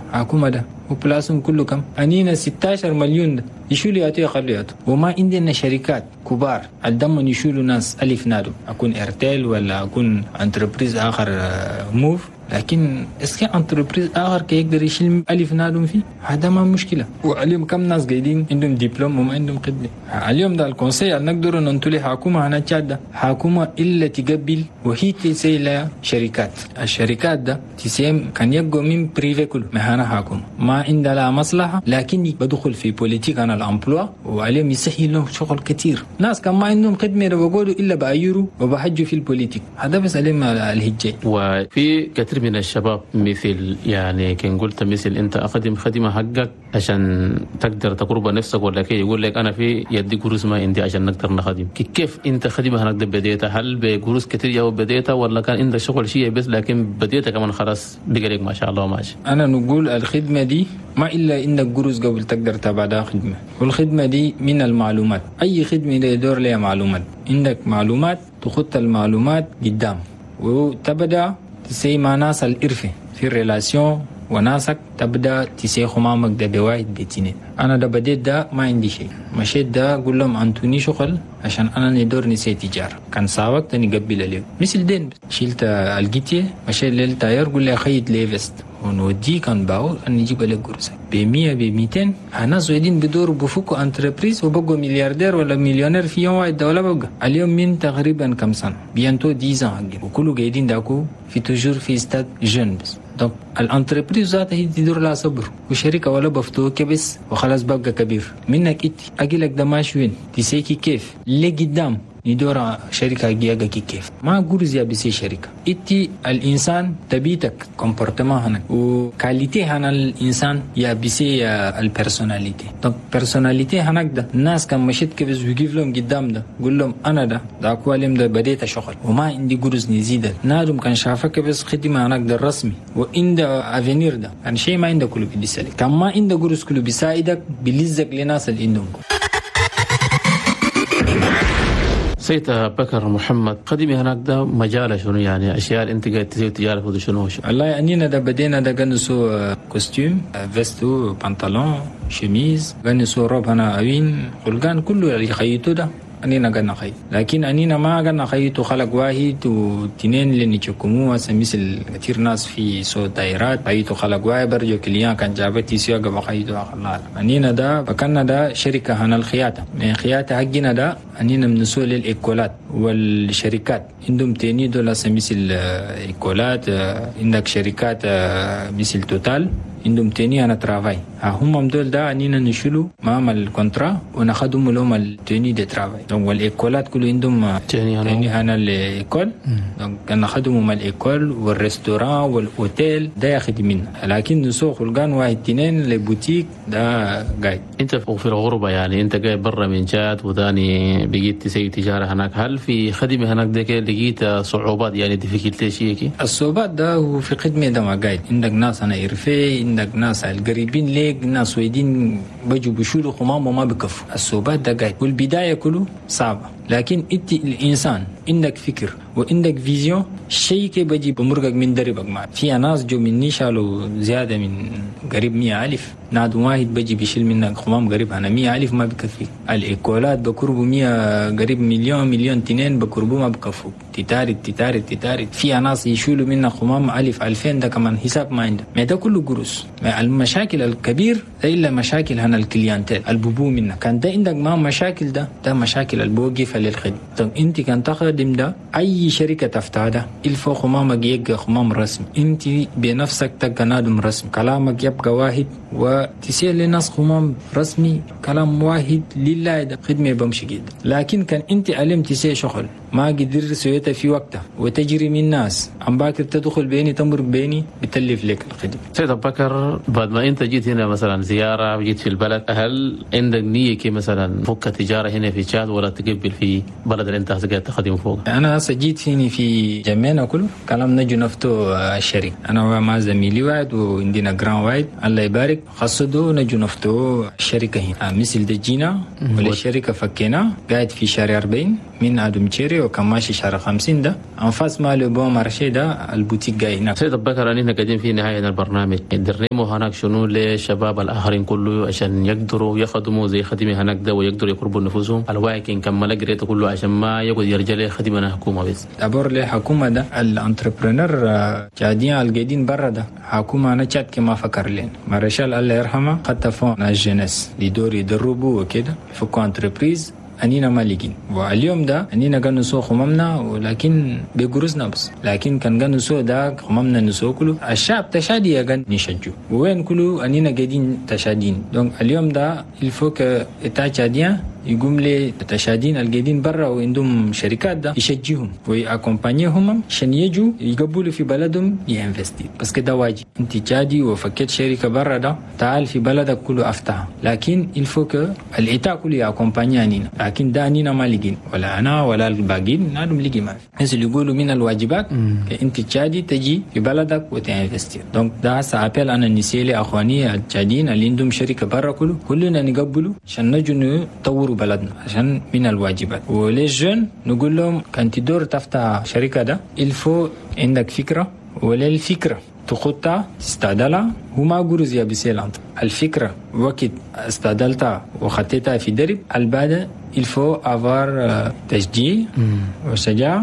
حكومة ده وبلاسهم كله كم أنينا 16 مليون ده يشيلوا ياتوا يخلوا وما عندنا شركات كبار الدم يشيلوا ناس ألف نادو أكون إرتيل ولا أكون انتربريز آخر موف لكن اسكي انتربريز آخر كي يقدر يشيل ألف نادم فيه هذا ما مشكلة. واليوم كم ناس قاعدين عندهم دبلوم وما عندهم خدمة. اليوم ده الكونسي نقدر ننتلي حكومة هنا تشاد حكومة إلا تقبل وهي تسي لها شركات. الشركات ده تسيم كان يبقوا من بريفي كله ما هنا حكومة ما عندها لا مصلحة لكن بدخل في بوليتيك أنا الأمبلوا وعليهم يسهل لهم شغل كتير. ناس كان ما عندهم خدمة بقولوا إلا بأيرو وبحجوا في البوليتيك هذا بس عليهم الهجة. وفي كثير من الشباب مثل يعني كان قلت مثل أنت أقدم خدمة حقك عشان تقدر تقرب نفسك ولا كي يقول لك أنا في يدي قروس ما عندي عشان نقدر نخدم. كيف أنت خدمة هنقدر بديتها؟ هل بقروس كتير يا بديتها ولا كان عندك شغل شيء بس لكن بديتها كمان خلاص بقالك ما شاء الله ماشي؟ أنا نقول الخدمة دي ما إلا عندك قروس قبل تقدر تبعدها خدمة. والخدمة دي من المعلومات. أي خدمة ده يدور لها معلومات. عندك معلومات تخط المعلومات قدام وتبدأ تسي مع ناس الإرفة في الريلاسيون وناسك تبدأ تسي خمامك ده بواحد بيتينين. أنا ده بديت ده ما عندي شيء مشيت ده أقول لهم أنتوني شغل عشان أنا ندور نسي تجارة كان سابق تاني قبل عليه مثل دين شلت الجيتي مشيت للتاير قول لي أخيط لي فيست ونودي كان باو أن نجيب لك قرصة ب100 ب200 أنا سويدين بدور بفوكو أنتربريز وبقوا ملياردير ولا مليونير في يوم واحد ولا بقى اليوم من تقريبا كم سنة بيانتو 10 حقين وكله قاعدين داكو في تجور في استاد جون بس. donc الانتربريز ذاتها هي تدور لها صبر وشركة ولا بفتو كبس وخلاص بقى كبير منك إنت أجيلك ده ماشي وين تسيكي كيف اللي قدام ندور شركة جياجا كيف ما قرز يا بسي شركة إتي الإنسان تبيتك كومبورتمان هناك وكاليتي هنا الإنسان يا بسي البرسوناليتي. طب برسوناليتي هناك ده الناس كان مشيت كيف ويجيب لهم قدام ده قول لهم أنا ده أقوالهم ده بديت شغل وما عندي قرز نزيد نادم كان شافك بس خدمة هناك ده الرسمي وإند أفينير ده كان شيء ما عنده كله بيسالك كان ما عنده قرز كله بيساعدك بيلزق لناس اللي عندهم. سيد بكر محمد خدمة هناك ده مجال شنو يعني أشياء أنت قاعد تسوي تجارة في شنو؟ والله أنينا ده بدينا ده قنسو كوستيم فيستو بنطلون شميز قنسو روب هنا أوين خلقان كله اللي خيطو ده أنينا قلنا خيط لكن أنينا ما قلنا خيط وخلق واحد وتنين اللي نشكموه مثل كثير ناس في صوت دائرات خيط وخلق واحد برجو كليان كان جابتي سياقة بخيط وخلال أنينا ده بكنا ده شركة هنا الخياطة من خياطة حقنا ده أنينا منسوه للإيكولات والشركات عندهم تاني دولار مثل إيكولات عندك شركات مثل توتال عندهم تاني أنا ترافاي هم دول ده أنينا نشيلوا معهم الكونترا وناخدهم لهم التاني دي ترافاي والإيكولات كله عندهم تاني هنا الإيكول كان ناخدهم الإيكول والريستوران والأوتيل ده ياخد منا لكن نسوق خلقان واحد تنين لبوتيك ده قاعد. أنت في الغربة يعني أنت قاعد برا من جاد وثاني بقيت تسوي تجارة هناك هل في خدمة هناك ده لقيت صعوبات يعني ديفيكولتي شيء كي؟ الصعوبات ده هو في خدمة ده ما قاعد عندك ناس أنا إرفي عندك ناس القريبين ليك ناس سويدين بيجوا بيشيلوا خمام وما بكفوا الصعوبات ده قاعد والبداية كله صعبة لكن انت الانسان عندك فكر وعندك فيزيون شيء كي بيجي بمرقك من دربك معك في ناس جو مني شالوا زيادة من قريب 100,000 نادو واحد بيجي بيشيل منك خمام قريب أنا 100,000 ما بكفي الإيكولات بقربوا 100 قريب مليون 2 بقربوا ما بكفوا تتارد في ناس يشيلوا منك خمام 1000-2000 ده كمان حساب ما عنده ما ده كله قروس المشاكل الكبير ده إلا مشاكل هنا الكليانتيل البوبو منك كان ده عندك ما مشاكل ده مشاكل البوقف للخدمة. طب انت كان تخدم ده اي شركة تفتح ده الفو خمامك يبقى خمام رسمي انت بنفسك تبقى نادم رسمي كلامك يبقى واحد وتسير للناس خمام رسمي كلام واحد لله ده خدمة بمشي جدا. لكن كان انت علم تسير شغل ما قدر سويتها في وقتها وتجري من الناس عم باكر تدخل بيني تمر بيني بتلف لك الخدمة. سيد بكر بعد ما انت جيت هنا مثلا زيارة جيت في البلد هل عندك نية كي مثلا فك تجارة هنا في تشاد ولا تقبل في بلد اللي انت قاعد تخدم فوق؟ انا هسه جيت هنا في جمينا كله كلام نجو نفتو الشركة انا مع زميلي واحد وعندنا جران واحد الله يبارك خصدو نجو نفتو الشركة هنا مثل دجينا والشركة فكينا قاعد في شارع 40 من أدمشيري وكان ماشي شارع 50 ده أنفاس ماله بو مارشي ده البوتيك جاي هناك. سيد أبو بكر أننا قاعدين في نهاية البرنامج درنيمو هناك شنو للشباب الآخرين كله عشان يقدروا يخدموا زي خدمة هناك ده ويقدروا يقربوا نفوسهم الواعي كمل قريته كله عشان ما يقعد يرجع له خدمة حكومة بس. أبور له حكومة ده الانتربرنور جادين القاعدين برا ده حكومة أنا شات كما فكر لين مارشال الله يرحمه خد تفون ناس جنس يدور يدربوا وكده يفكوا انتربريز أنينا مالكين واليوم ده أنينا كان نسوق خممنا ولكن بجروزنا بس لكن كان نسوق ده خممنا نسوق كله الشعب تشادي يجن نشجو وين كله أنينا قاعدين تشادين دونك اليوم ده الفوق تشاديا يقوم لي تشادين القاعدين برا وعندهم شركات ده يشجيهم ويأكومبانيهم عشان يجوا يقبلوا في بلدهم ينفستي بس كده واجب انت جادي وفكت شركة برا ده تعال في بلدك كله افتحها لكن الفوق الإتاء كله يأكومبانيانينا لكن ده أنينا ما لقين ولا أنا ولا الباقين نادم لقي ما في ناس يقولوا من الواجبات انت جادي تجي في بلدك وتنفستي دونك ده سأبيل أنا نسيلي أخواني الجادين اللي عندهم شركة برا كلنا نقبلوا عشان نجوا نطوروا بلدنا عشان من الواجبات وللجن نقول لهم كان تدور تفتح شركة ده الفو عندك فكرة ولا الفكرة تخطها تستعدلها وما قرز يا بسيلانت الفكرة وقت استعدلتها وخطيتها في درب البعد الفو افار تشجيع وشجاعة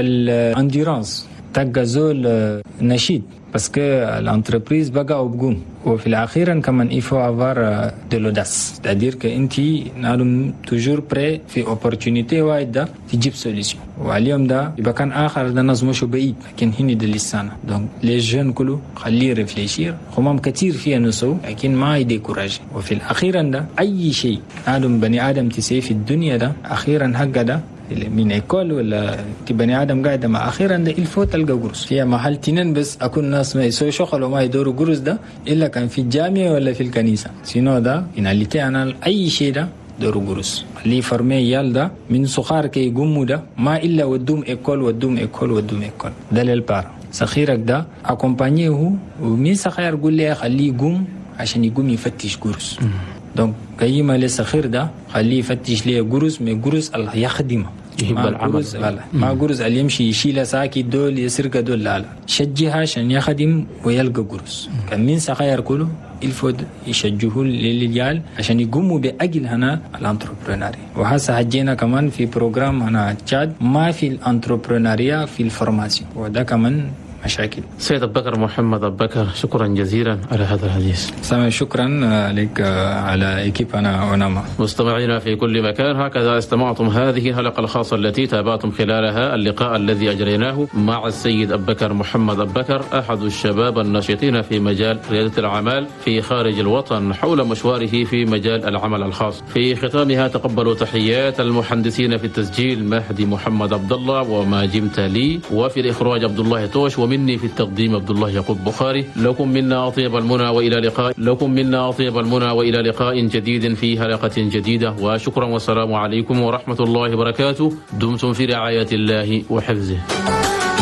والانديرانس تلقى زول نشيد بس الانتربريز بقى وبقوم وفي الأخير كمان إيفو أفار دلوداس تقدير كأنتي نعلم توجور بري في opportunity واحدة تجيب سوليسيون واليوم ده يبقى كان آخر ده نظمه شو بعيد لكن هني ده لسانة دونك لي جون كله خليه ريفليشير خمام كتير فيها نسو لكن ما يدي كوراج وفي الأخير ده أي شيء نعلم بني آدم تسي في الدنيا ده أخيرا حق ده من إيكول ولا كبني آدم قاعدة مع أخيرا ده الفوت تلقى قرص فيها محل تنين بس أكون ناس ما يسوي شغل وما يدوروا قرص ده إلا كان في الجامعة ولا في الكنيسة سينو ده إن اللي أنا أي شيء ده دوروا قرص اللي فرمي يال ده من صخار كي يقوموا ده ما إلا ودوم إيكول ده للبار سخيرك ده أكومبانيه ومين سخير قول لي خليه يقوم عشان يقوم يفتش قرص دونك قيمة للسخير ده خليه يفتش ليه قرص من قرص الله يخدمه ما قرص اللي يمشي يشيل ساكي دول يسرق دول لا شجيها عشان يخدم ويلقى قرص كان من سخير كله الفود يشجعوه للرجال عشان يقوموا بأجل هنا الانتربرونيريا وهسه هجينا كمان في بروجرام هنا تشاد ما في الانتربرونيريا في الفورماسيون وده كمان مشاكل. سيد أبو بكر محمد أبو بكر شكرا جزيلا على هذا الحديث. سامي شكرا لك على إكيبنا ونما. مستمعينا في كل مكان هكذا استمعتم هذه الحلقة الخاصة التي تابعتم خلالها اللقاء الذي أجريناه مع السيد أبو بكر محمد أبو بكر أحد الشباب الناشطين في مجال ريادة الأعمال في خارج الوطن حول مشواره في مجال العمل الخاص. في ختامها تقبلوا تحيات المهندسين في التسجيل مهدي محمد عبد الله وماجم تالي وفي الإخراج عبد الله توش ومني في التقديم عبد الله يعقوب بخاري. لكم منا أطيب المنى وإلى لقاء جديد في حلقة جديدة وشكرا والسلام عليكم ورحمة الله وبركاته. دمتم في رعاية الله وحفظه.